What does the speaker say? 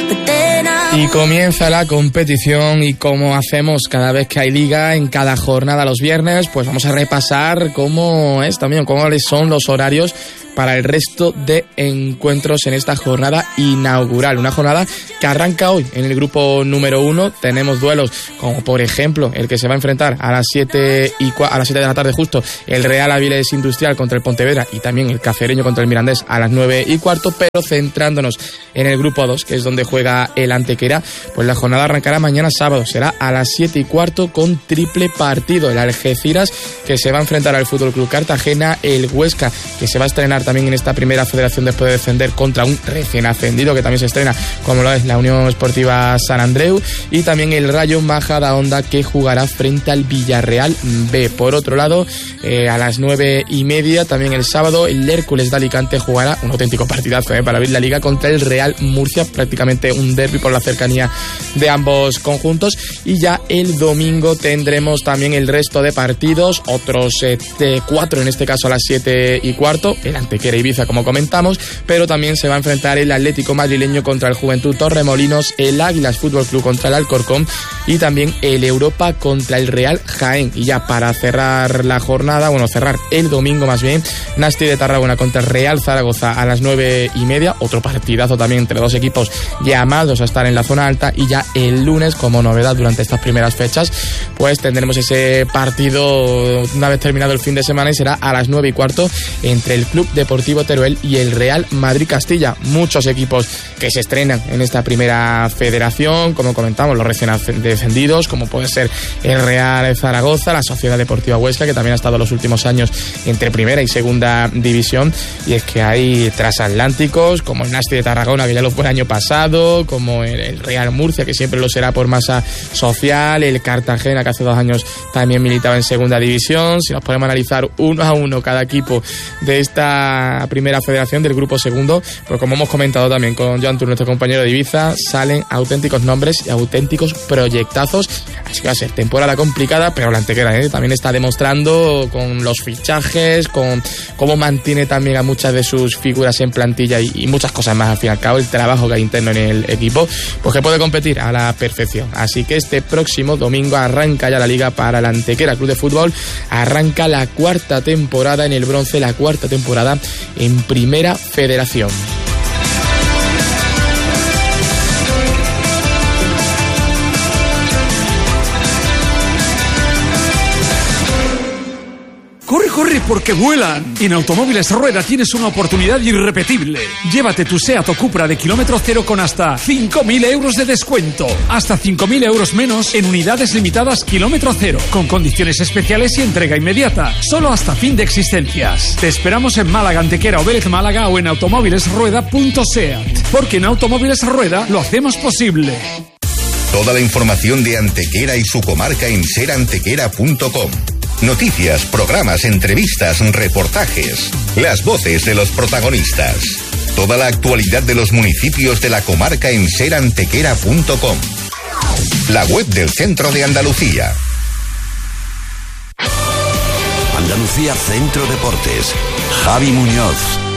Y comienza la competición y como hacemos cada vez que hay liga, en cada jornada los viernes, pues vamos a repasar cómo cuáles son los horarios para el resto de encuentros en esta jornada inaugural. Una jornada que arranca hoy en el grupo número 1. Tenemos duelos como por ejemplo el que se va a enfrentar a las 7 de la tarde justo, el Real Avilés Industrial contra el Pontevedra y también el Cacereño contra el Mirandés a las 9:15, pero centrándonos en el grupo 2, que es donde juega el Antequera, pues la jornada arrancará mañana sábado, será a las 7:15 con triple partido. El Algeciras, que se va a enfrentar al Fútbol Club Cartagena, el Huesca, que se va a estrenar también en esta primera federación después de descender contra un recién ascendido que también se estrena, como lo es la Unión Esportiva Sant Andreu, y también el Rayo Majadahonda, que jugará frente al Villarreal B. Por otro lado, a las 9:30 también el sábado, el Hércules de Alicante jugará un auténtico partidazo para abrir la liga contra el Real Murcia, prácticamente un derbi por la cercanía de ambos conjuntos. Y ya el domingo tendremos también el resto de partidos, otros 4 en este caso a las 7:15, el Antequera Ibiza como comentamos, pero también se va a enfrentar el Atlético Madrileño contra el Juventud Torremolinos, el Águilas Fútbol Club contra el Alcorcón y también el Europa contra el Real Jaén. Y ya para cerrar la jornada, cerrar el domingo más bien, Nasti de Tarragona contra el Real Zaragoza a las 9:30, otro partidazo también entre dos equipos llamados a estar en la zona alta. Y ya el lunes, como novedad durante estas primeras fechas, pues tendremos ese partido una vez terminado el fin de semana y será a las 9:15 entre el Club Deportivo Teruel y el Real Madrid Castilla. Muchos equipos que se estrenan en esta primera federación, como comentamos, los recién descendidos, como puede ser el Real Zaragoza, la Sociedad Deportiva Huesca, que también ha estado los últimos años entre primera y segunda división. Y es que hay transatlánticos como el Nasti de Tarragona, que ya lo fue el año pasado, como el Real Murcia, que siempre lo será por masa social, el Cartagena, que hace 2 años también militaba en segunda división. Si nos podemos analizar uno a uno cada equipo de esta primera federación del grupo segundo, pues como hemos comentado también con Joan Tur, nuestro compañero de Ibiza, salen auténticos nombres y auténticos proyectazos. Así que va a ser temporada complicada, pero la Antequera también está demostrando con los fichajes, con cómo mantiene también a muchas de sus figuras en plantilla y muchas cosas más, al fin y al cabo, el trabajo que hay interno en el equipo, pues que puede competir a la perfección. Así que este próximo domingo arranca ya la liga para el Antequera Club de Fútbol, arranca la 4ª temporada en el bronce, la 4ª temporada en Primera Federación. ¡Corre, corre, porque vuelan! En Automóviles Rueda tienes una oportunidad irrepetible. Llévate tu Seat o Cupra de kilómetro cero con hasta 5.000 euros de descuento. Hasta 5.000 euros menos en unidades limitadas kilómetro cero, con condiciones especiales y entrega inmediata. Solo hasta fin de existencias. Te esperamos en Málaga, Antequera o Vélez Málaga o en automóvilesrueda.seat. Porque en Automóviles Rueda lo hacemos posible. Toda la información de Antequera y su comarca en serantequera.com. Noticias, programas, entrevistas, reportajes. Las voces de los protagonistas. Toda la actualidad de los municipios de la comarca en serantequera.com. La web del Centro de Andalucía. Andalucía Centro Deportes. Javi Muñoz.